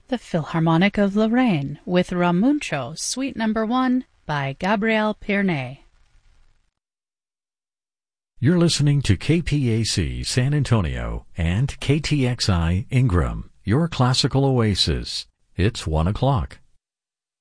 The Philharmonic of Lorraine with Ramuncho, Suite No. 1 by Gabriel Pirnet. You're listening to KPAC San Antonio and KTXI Ingram, your classical oasis. It's 1 o'clock.